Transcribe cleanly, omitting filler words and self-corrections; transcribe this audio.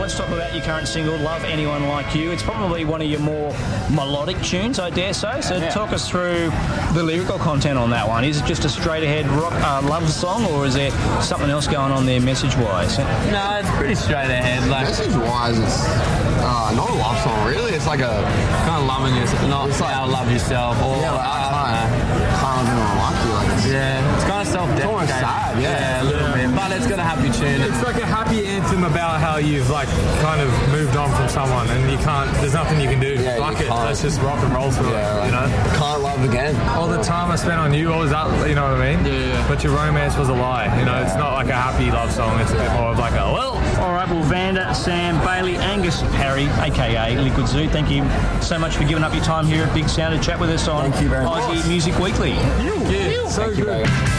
let's talk about your current single, Love Anyone Like You. It's probably one of your more melodic tunes, I dare say. So talk us through the lyrical content on that one. Is it just a straight-ahead rock love song, or is there something else going on there message-wise? No, it's pretty straight ahead. Like, message-wise, it's not a love song, really. It's like a kind of loving yourself, not it's like, how love yourself. Or, can't love anyone like you. Like it's kind of self-deprecating. It's almost sad, a little bit. But it's got a happy tune. It's like a happy anthem about how you've like kind of moved on from someone and you can't. There's nothing you can do. Fuck it. Let's just rock and roll through it. You know. Can't love again. All the time I spent on you, what was that? You know what I mean? Yeah. But your romance was a lie. You know, it's not like a happy love song. It's a bit more of like a well. All right, well, Vander, Sam, Bailey, Angus, Harry, a.k.a. Liquid Zoo, thank you so much for giving up your time here at Big Sound to chat with us on Thank you very Aussie much. Music Weekly. So good.